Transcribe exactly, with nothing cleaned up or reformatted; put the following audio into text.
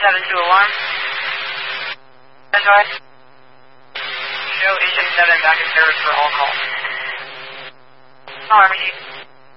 seven two alarm. That's right. Show agent seven back in service for all calls. Alarm received.